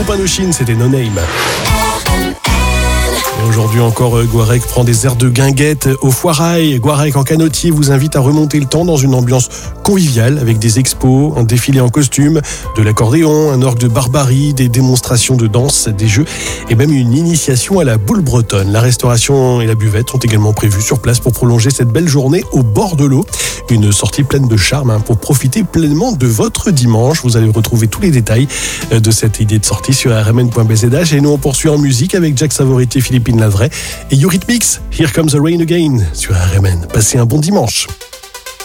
groupe Indochine, c'était No Name. Et aujourd'hui encore, Guarec prend des airs de guinguette au Foirail. Guarec en canotier vous invite à remonter le temps dans une ambiance conviviale avec des expos, un défilé en costume, de l'accordéon, un orgue de barbarie, des démonstrations de danse, des jeux et même une initiation à la boule bretonne. La restauration et la buvette sont également prévues sur place pour prolonger cette belle journée au bord de l'eau. Une sortie pleine de charme pour profiter pleinement de votre dimanche. Vous allez retrouver tous les détails de cette idée de sortie sur rmn.bzh. Et nous on poursuit en musique avec Jack Savoretti et Philippine Lavray et Eurythmics, Here Comes the Rain Again sur RMN. Passez un bon dimanche.